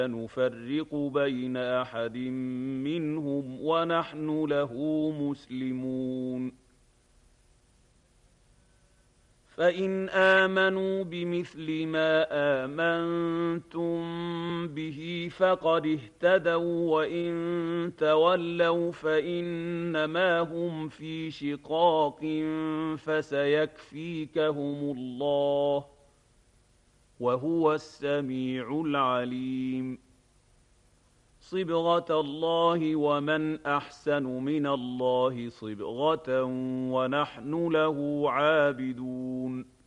نفرق بين أحد منهم ونحن له مسلمون فإن آمنوا بمثل ما آمنتم به فقد اهتدوا وإن تولوا فإنما هم في شقاق فسيكفيكهم الله وهو السميع العليم صبغة الله ومن أحسن من الله صبغة ونحن له عابدون